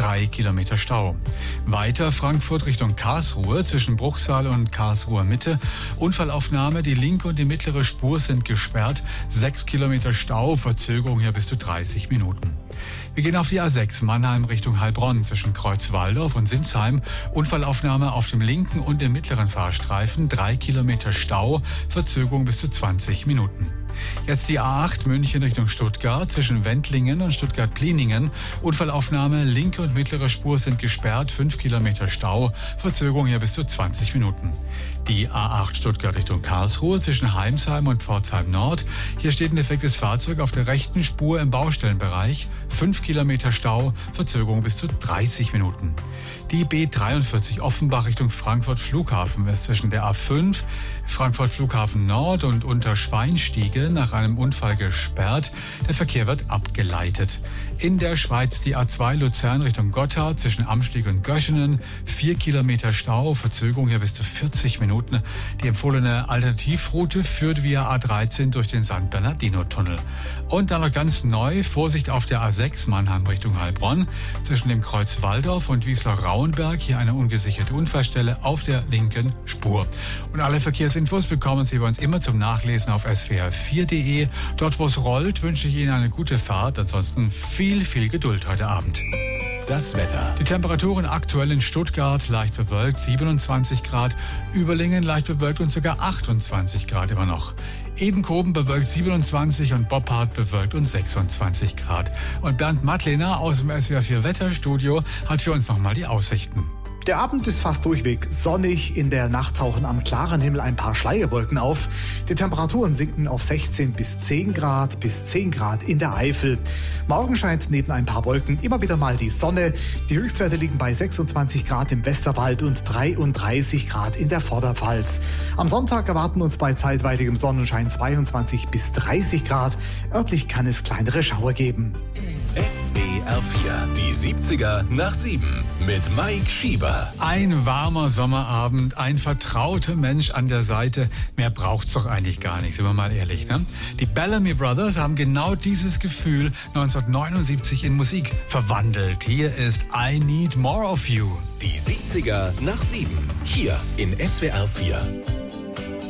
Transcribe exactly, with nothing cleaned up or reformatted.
drei Kilometer Stau. Weiter Frankfurt Richtung Karlsruhe zwischen Bruchsal und Karlsruher Mitte. Unfallaufnahme, die linke und die mittlere Spur sind gesperrt. sechs Kilometer Stau, Verzögerung hier bis zu dreißig Minuten. Wir gehen auf die A sechs Mannheim Richtung Heilbronn zwischen Kreuzwaldorf und Sinsheim. Unfallaufnahme auf dem linken und dem mittleren Fahrstreifen. drei Kilometer Stau, Verzögerung bis zu zwanzig Minuten. Jetzt die A acht München Richtung Stuttgart zwischen Wendlingen und Stuttgart-Pliningen. Unfallaufnahme, linke und mittlere Spur sind gesperrt, fünf Kilometer Stau, Verzögerung hier bis zu zwanzig Minuten. Die A acht Stuttgart Richtung Karlsruhe zwischen Heimsheim und Pforzheim Nord. Hier steht ein defektes Fahrzeug auf der rechten Spur im Baustellenbereich, fünf Kilometer Stau, Verzögerung bis zu dreißig Minuten. Die B dreiundvierzig Offenbach Richtung Frankfurt Flughafen ist zwischen der A fünf Frankfurt Flughafen Nord und Unterschweinstiege nach einem Unfall gesperrt. Der Verkehr wird abgeleitet. In der Schweiz die A zwei Luzern Richtung Gotthard zwischen Amstieg und Göschenen. Vier Kilometer Stau, Verzögerung hier bis zu vierzig Minuten. Die empfohlene Alternativroute führt via A dreizehn durch den San Bernardino-Tunnel. Und dann noch ganz neu, Vorsicht auf der A sechs Mannheim Richtung Heilbronn zwischen dem Kreuz Walldorf und Wiesler-Rauenberg. Hier eine ungesicherte Unfallstelle auf der linken Spur. Und alle Verkehrsinfos bekommen Sie bei uns immer zum Nachlesen auf S W R vier punkt de. Dort, wo es rollt, wünsche ich Ihnen eine gute Fahrt. Ansonsten viel, viel Geduld heute Abend. Das Wetter. Die Temperaturen aktuell in Stuttgart leicht bewölkt, siebenundzwanzig Grad. Überlingen leicht bewölkt und sogar achtundzwanzig Grad immer noch. Edenkoben bewölkt siebenundzwanzig und Boppard bewölkt und sechsundzwanzig Grad. Und Bernd Mattlehner aus dem S W R vier Wetterstudio hat für uns nochmal die Aussichten. Der Abend ist fast durchweg sonnig. In der Nacht tauchen am klaren Himmel ein paar Schleierwolken auf. Die Temperaturen sinken auf sechzehn bis zehn Grad, bis zehn Grad in der Eifel. Morgen scheint neben ein paar Wolken immer wieder mal die Sonne. Die Höchstwerte liegen bei sechsundzwanzig Grad im Westerwald und dreiunddreißig Grad in der Vorderpfalz. Am Sonntag erwarten uns bei zeitweiligem Sonnenschein zweiundzwanzig bis dreißig Grad. Örtlich kann es kleinere Schauer geben. S W R vier, die siebziger nach sieben mit Mike Schieber. Ein warmer Sommerabend, ein vertrauter Mensch an der Seite. Mehr braucht's doch eigentlich gar nicht, sind wir mal ehrlich, ne? Die Bellamy Brothers haben genau dieses Gefühl neunzehnhundertneunundsiebzig in Musik verwandelt. Hier ist I Need More of You. Die siebziger nach sieben, hier in S W R vier.